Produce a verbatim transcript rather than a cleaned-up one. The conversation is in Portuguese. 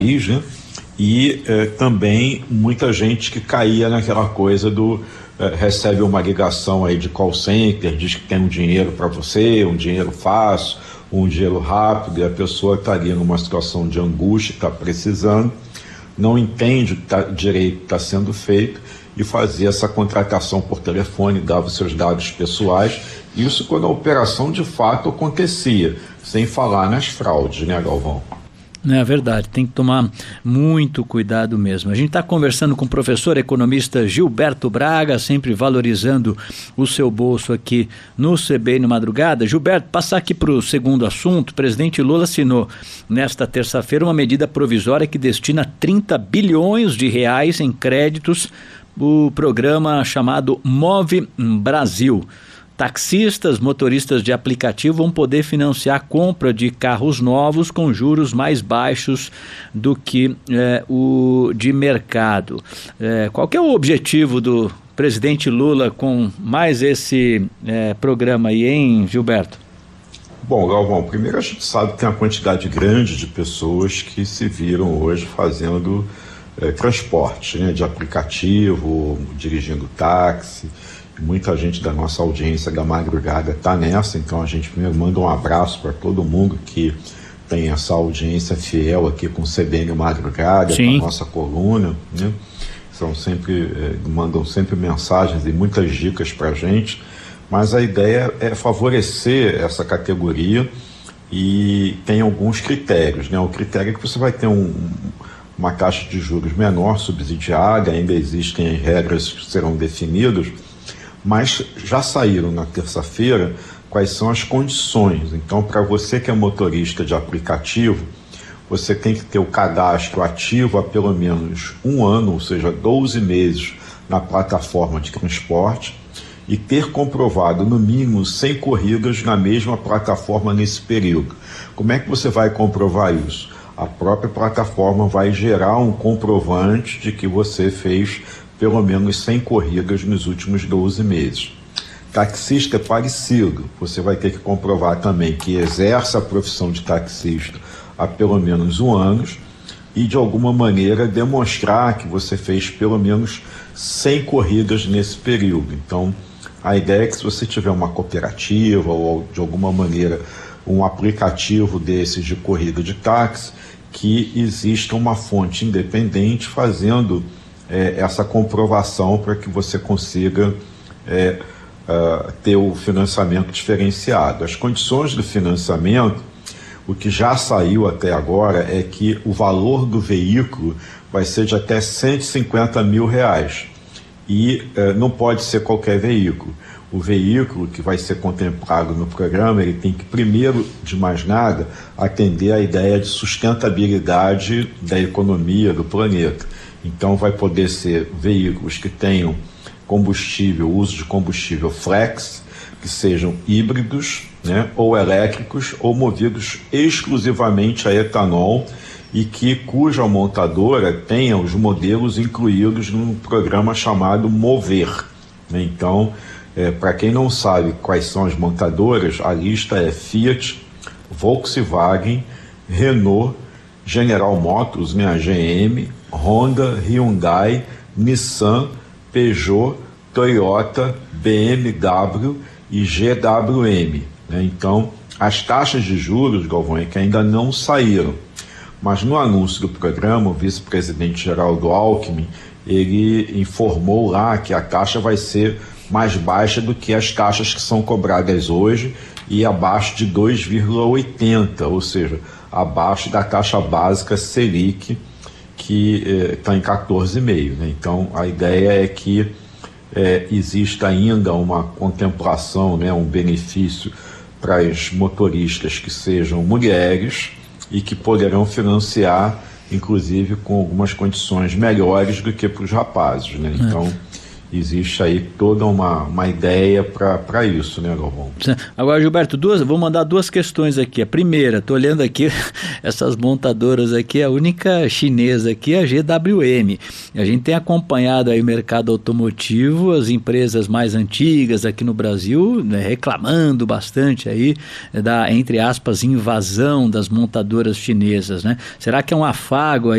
país, né? E eh, também muita gente que caía naquela coisa do eh, recebe uma ligação aí de call center, diz que tem um dinheiro para você, um dinheiro fácil, um dinheiro rápido, e a pessoa estaria numa situação de angústia, está precisando, não entende o que tá, direito que está sendo feito e fazia essa contratação por telefone, dava os seus dados pessoais, isso quando a operação de fato acontecia, sem falar nas fraudes, né, Galvão? É verdade, tem que tomar muito cuidado mesmo. A gente está conversando com o professor economista Gilberto Braga, sempre valorizando o seu bolso aqui no C B N Madrugada. Gilberto, passar aqui para o segundo assunto. O presidente Lula assinou nesta terça-feira uma medida provisória que destina trinta bilhões de reais em créditos o programa chamado Move Brasil. Taxistas, motoristas de aplicativo vão poder financiar a compra de carros novos com juros mais baixos do que é, o de mercado. É, qual que é o objetivo do presidente Lula com mais esse é, programa aí, hein, Gilberto? Bom, Galvão, primeiro a gente sabe que tem uma quantidade grande de pessoas que se viram hoje fazendo é, transporte, né, de aplicativo, dirigindo táxi. Muita gente da nossa audiência da madrugada está nessa, então a gente primeiro manda um abraço para todo mundo que tem essa audiência fiel aqui com o C B N Madrugada, com a nossa coluna, né? São sempre, eh, mandam sempre mensagens e muitas dicas para a gente, mas a ideia é favorecer essa categoria e tem alguns critérios, né? O critério é que você vai ter um, uma taxa de juros menor, subsidiada, ainda existem regras que serão definidas, mas já saíram na terça-feira quais são as condições. Então, para você que é motorista de aplicativo, você tem que ter o cadastro ativo há pelo menos um ano, ou seja, doze meses na plataforma de transporte e ter comprovado no mínimo cem corridas na mesma plataforma nesse período. Como é que você vai comprovar isso? A própria plataforma vai gerar um comprovante de que você fez pelo menos cem corridas nos últimos doze meses. Taxista é parecido, você vai ter que comprovar também que exerce a profissão de taxista há pelo menos um ano e de alguma maneira demonstrar que você fez pelo menos cem corridas nesse período. Então, a ideia é que se você tiver uma cooperativa ou de alguma maneira um aplicativo desses de corrida de táxi, que exista uma fonte independente fazendo É, essa comprovação para que você consiga é, uh, ter o financiamento diferenciado. As condições do financiamento, o que já saiu até agora é que o valor do veículo vai ser de até cento e cinquenta mil reais e uh, não pode ser qualquer veículo. O veículo que vai ser contemplado no programa, ele tem que, primeiro de mais nada, atender à ideia de sustentabilidade da economia do planeta. Então vai poder ser veículos que tenham combustível, uso de combustível flex, que sejam híbridos, né, ou elétricos, ou movidos exclusivamente a etanol e que cuja montadora tenha os modelos incluídos num programa chamado Mover, né? Então, é, para quem não sabe quais são as montadoras, a lista é Fiat, Volkswagen, Renault, General Motors, né, a G M, Honda, Hyundai, Nissan, Peugeot, Toyota, B M W e G W M, né? Então, as taxas de juros, Galvão, é que ainda não saíram, mas no anúncio do programa, o vice-presidente Geraldo Alckmin, ele informou lá que a taxa vai ser mais baixa do que as taxas que são cobradas hoje e abaixo de dois vírgula oitenta, ou seja, abaixo da taxa básica Selic, que está eh, em quatorze vírgula cinco, né? Então, a ideia é que eh, exista ainda uma contemplação, né, um benefício para as motoristas que sejam mulheres e que poderão financiar, inclusive, com algumas condições melhores do que para os rapazes, né? Então, existe aí toda uma, uma ideia para isso, né, Galvão? Agora, Gilberto, duas, vou mandar duas questões aqui. A primeira, estou olhando aqui, essas montadoras aqui, a única chinesa aqui é a G W M. A gente tem acompanhado aí o mercado automotivo, as empresas mais antigas aqui no Brasil, né, reclamando bastante aí da, entre aspas, invasão das montadoras chinesas, né? Será que é um afago aí